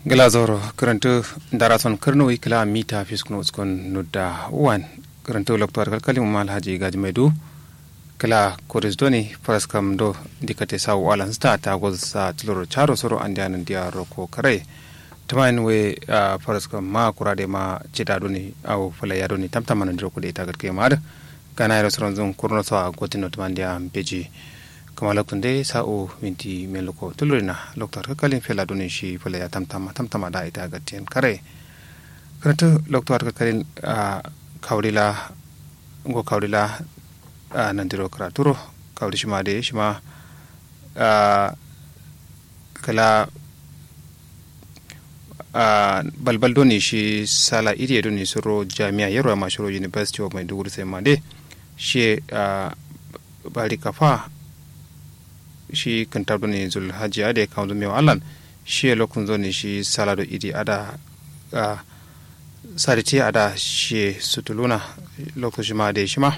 Glazoro karanto darason karno ikla mita fiskno uskon nudda wan karanto loktor kalkalim mal haji gaji medu kala koris doni paraskam do dikate sa walan sta ta goz sa tloro charo soro andian dia roko kare tamain we paraskam ma kurade ma cida doni au fala ya doni tamtaman ndiro ko de tagat ke mad kana ero soron zon kurno sa gotino tmandia beji kama loktunde sa o minti meloko tulurina loktor kalkalin fela doni shi fala ya tamtama da ita gatien kare karanto loktor kalkalin kawrila ngo kawrila nandiro karaturo kawri shima de shima kala balbal doni shi sala iri doni suro jami'a yarwa mashiro university of maiduguri sai made shi bari kafa shi kantar doni zul hajiya da kawo mewa allan shi lokun zoni shi sala do iri ada sariti ada shi sutuluna lokun shima de shima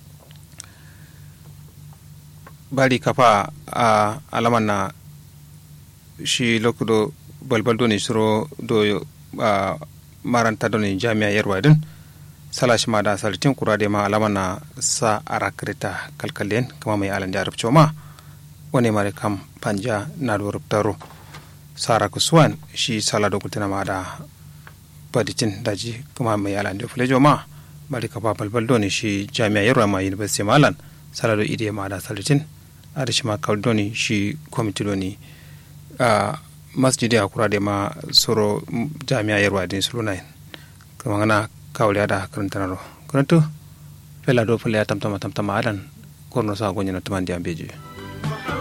bari kafa a alaman na shi lokudo balbal doni suro do maranta doni jami'a yarwa din sala shi ma da salitin kura da ma alaman na sa arakrita kalkalen kama mai alan jarab choma wani mare kam panja na do ruptaro sara kuswan shi sala do kutina ma da baditin daji kama mai alan da fulejo ma bari kafa balbal doni shi jami'a yarwa ma university malan sala do ide ma da salitin adishima kaldoni shi komiti doni masjidi akura de ma soro jami'a yarwa din sulunai kuma ngana kawli ada karantanaro karanto fela do fela tamtama adan korno sa gonya na tamandi ambeji